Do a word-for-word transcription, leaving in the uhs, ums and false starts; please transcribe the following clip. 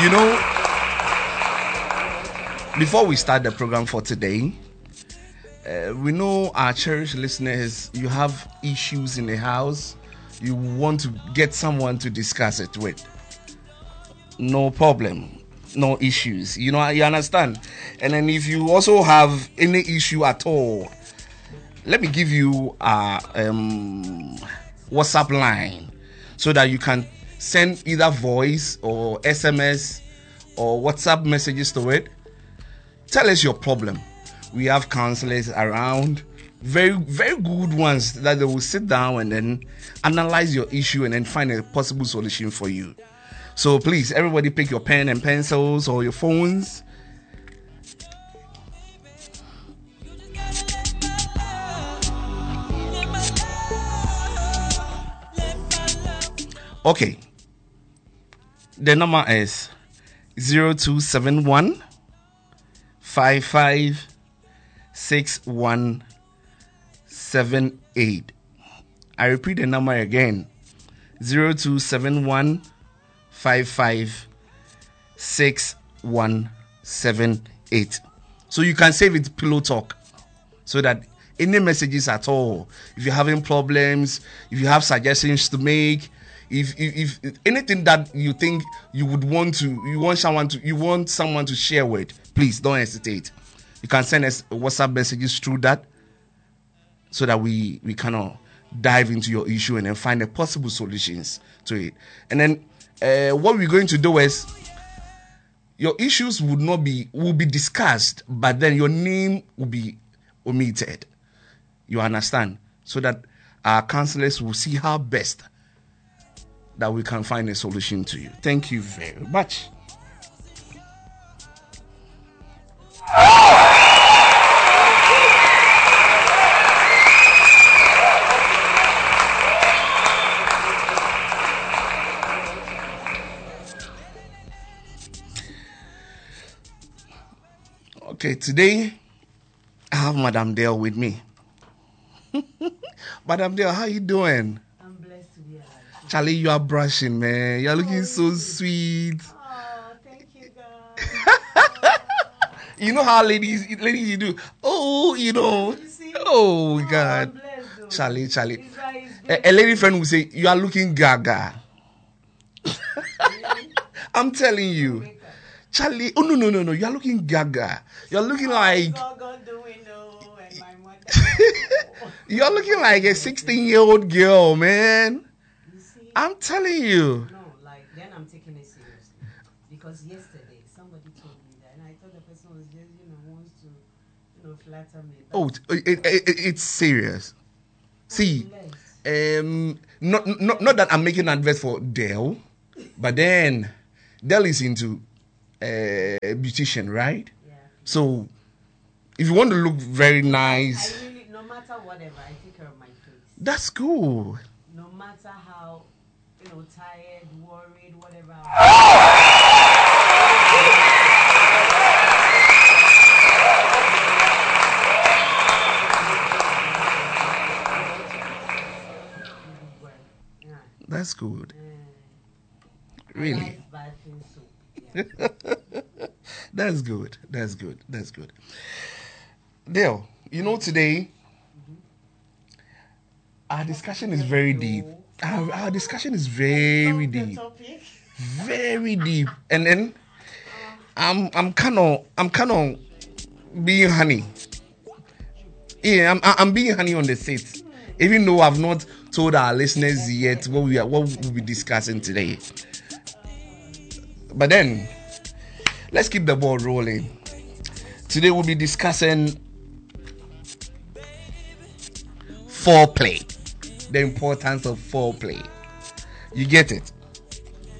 You know, before we start the program for today, uh, we know our cherished listeners, you have issues in the house, you want to get someone to discuss it with. No problem, no issues. You know, you understand? And then if you also have any issue at all, let me give you a um, WhatsApp line so that you can send either voice or S M S or WhatsApp messages to it. Tell us your problem. We have counselors around, very, very good ones that they will sit down and then analyze your issue and then find a possible solution for you. So please, everybody pick your pen and pencils or your phones. Okay. The number is zero two seven one five five six one seven eight. I repeat the number again. zero two seven one five five six one seven eight. So you can save it Pillow Talk so that any messages at all, if you're having problems, if you have suggestions to make, if, if if anything that you think you would want to, you want someone to, you want someone to share with, please don't hesitate. You can send us WhatsApp messages through that so that we we kind of dive into your issue and then find the possible solutions to it. And then uh, what we're going to do is your issues would not be will be discussed, but then your name will be omitted. You understand? So that our counselors will see how best that we can find a solution to you. Thank you very much. Okay, today I have Madam Dale with me. Madam Dale, how you doing? I'm blessed to be alive. Charlie, you are brushing, man. You're looking so sweet. Oh, thank you, God. You know how ladies, ladies, you do. Oh, you know. You see? Oh, Oh, God. I'm blessed, though. Charlie, Charlie. It's like it's A, a lady friend will say, you are looking gaga. Really? I'm telling you. Makeup. Charlie, oh, no, no, no, no. You are looking gaga. You're looking like, It's all God doing, though, and my mother. you're looking like a sixteen-year-old girl, man. You see? I'm telling you. No, like, then I'm taking it seriously. Because yesterday, somebody told me that, and I thought the person was just, you know, wants to, you know, flatter me. But Oh, it, it, it, it's serious. See, blessed. um, not, not not that I'm making an advert for Dell, but then Dell is into uh, beautician, right? Yeah. So if you want to look very nice, I really, no matter whatever, I take care of my face. that's cool. No matter how, you know, tired, worried, whatever. I'm yeah. That's good. Uh, Really, life bad things so. Yeah. that's good. That's good. That's good. Dale, you know today our discussion is very deep. Our, our discussion is very Love the deep. topic. Very deep, and then I'm I'm kind of I'm kind of being honey. Yeah, I'm I'm being honey on the seat, even though I've not told our listeners yet what we are what we'll be discussing today. But then let's keep the ball rolling. Today we'll be discussing foreplay, the importance of foreplay. You get it?